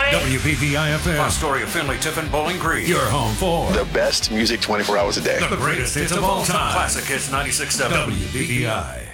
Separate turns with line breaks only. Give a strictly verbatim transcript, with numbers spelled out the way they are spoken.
Illinois.
W B V I F M.
Fostoria, Finley, Tiffin, Bowling Green.
Your home for
the best music twenty-four hours a day.
the greatest hits of all time.
Classic Hits ninety-six point seven.
W B V I.